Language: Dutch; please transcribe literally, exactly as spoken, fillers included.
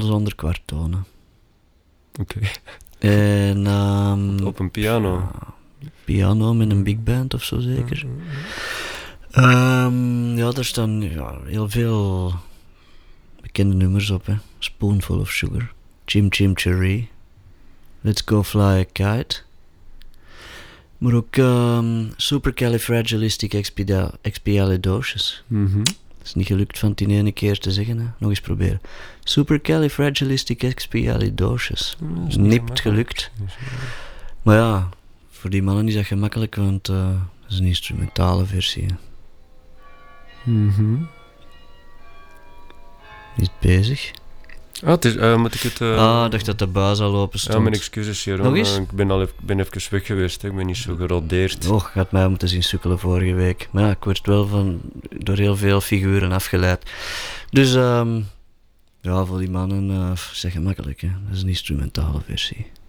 zonder kwarttonen. Oké. Okay. En... Um, Op een piano? Uh, piano met een big band of zo zeker. Um, ja, daar staan ja, heel veel bekende nummers op. Hè. Spoonful of Sugar, Chim Chim Cheree, Let's Go Fly a Kite. Maar ook um, Supercalifragilisticexpialidocious. Mm-hmm. Dat is niet gelukt van het in ene keer te zeggen. Hè. Nog eens proberen. Supercalifragilisticexpialidocious. Dat is nipt gelukt. Maar ja, voor die mannen is dat gemakkelijk, want uh, dat is een instrumentale versie. Hè. Mm-hmm. Is het bezig? Ah, het is, uh, moet ik het... Uh... Ah, ik dacht dat de buis al open stond. Ja, mijn excuses, Jeroen. Nog eens? Uh, ik ben al even, ben even weg geweest, hè. Ik ben niet zo gerodeerd. Och, had mij moeten zien sukkelen vorige week. Maar ja, ik werd wel van, door heel veel figuren afgeleid. Dus, um, ja, voor die mannen, uh, zeg gemakkelijk, hè. Dat is een instrumentale versie.